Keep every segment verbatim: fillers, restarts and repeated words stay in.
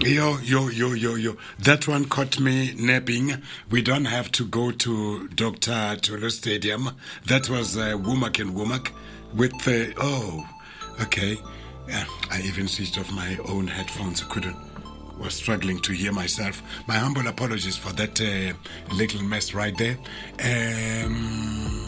Yo, yo, yo, yo, yo. That one caught me napping. We don't have to go to Doctor Tulu Stadium. That was uh, Womack and Womack with the... Uh, oh, okay. Yeah, I even switched off my own headphones. I couldn't. Was struggling to hear myself. My humble apologies for that uh, little mess right there. Um,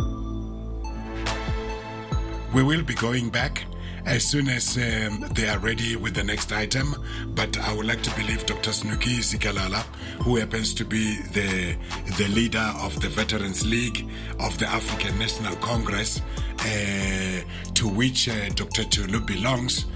we will be going back as soon as um, they are ready with the next item, but I would like to believe Doctor Snuki Zikalala, who happens to be the the leader of the Veterans League of the African National Congress, uh, to which uh, Doctor Tulu belongs,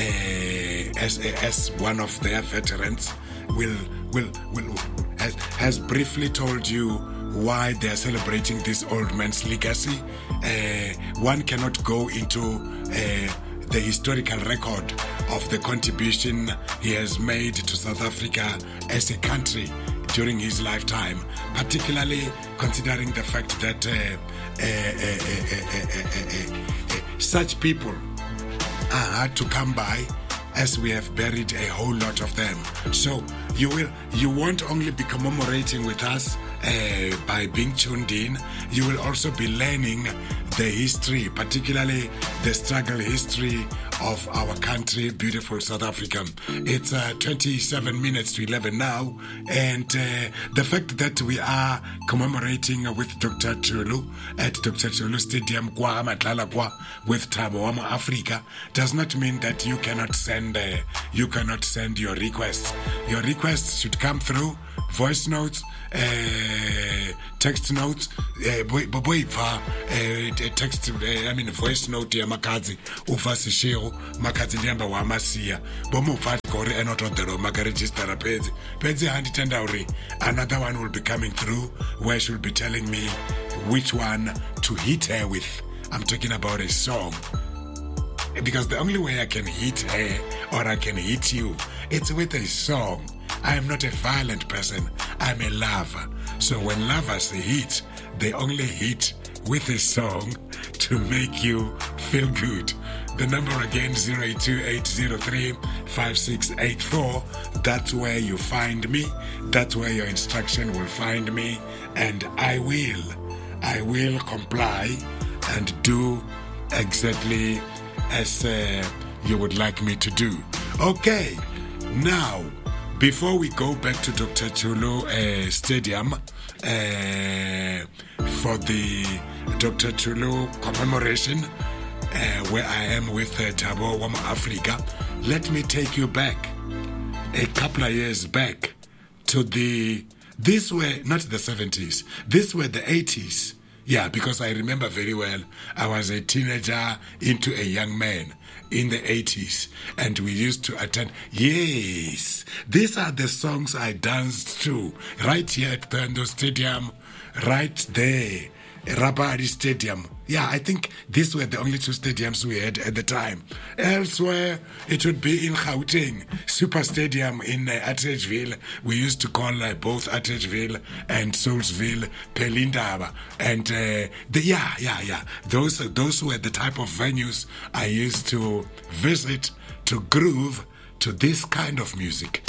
uh, as as one of their veterans, will will will has, has briefly told you why they are celebrating this old man's legacy. Uh, one cannot go into uh, the historical record of the contribution he has made to South Africa as a country during his lifetime, particularly considering the fact that uh, uh, uh, uh, uh, uh, uh, uh, such people are hard to come by, as we have buried a whole lot of them. So you will, you won't only be commemorating with us uh, by being tuned in, you will also be learning the history, particularly the struggle history of our country, beautiful South Africa. It's uh, twenty-seven minutes to eleven now, and uh, the fact that we are commemorating with Doctor Tulu at Doctor Tulu Stadium kwa Matlala kwa with Thabo Wama Africa does not mean that you cannot send uh, you cannot send your requests. Your requests should come through voice notes, uh, text notes, uh, boy, boy, uh, text, uh, I mean, voice note, ya makazi, ufa sishiro, makazi liamba wa masia, bomo ufati kore enot on the road, maka register a page, page handi tendauri, another one will be coming through, where she'll be telling me which one to hit her with. I'm talking about a song. Because the only way I can hit her, or I can hit you, it's with a song. I am not a violent person. I'm a lover. So when lovers hit, they only hit with a song to make you feel good. The number again, zero eight two eight zero three five six eight four. That's where you find me. That's where your instruction will find me. And I will, I will comply and do exactly as uh, you would like me to do. Okay, now, before we go back to Doctor Tulu uh, Stadium uh, for the Doctor Tulu commemoration, uh, where I am with uh, Thabo Wama Africa, let me take you back a couple of years back to the, these were not the seventies, these were the eighties. Yeah, because I remember very well, I was a teenager into a young man in the eighties, and we used to attend. Yes, these are the songs I danced to right here at Pendo Stadium, right there, Rabadi Stadium. Yeah, I think these were the only two stadiums we had at the time. Elsewhere, it would be in Gauteng, Super Stadium in uh, Atteridgeville. We used to call uh, both Atteridgeville and Soulsville Pelindaba. And uh, the, yeah, yeah, yeah. Those, those were the type of venues I used to visit to groove to this kind of music.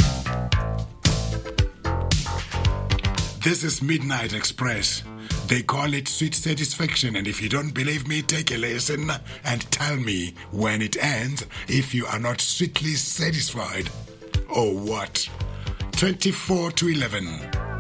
This is Midnight Express. They call it Sweet Satisfaction, and if you don't believe me, take a listen and tell me when it ends if you are not sweetly satisfied. Or what? twenty-four to eleven.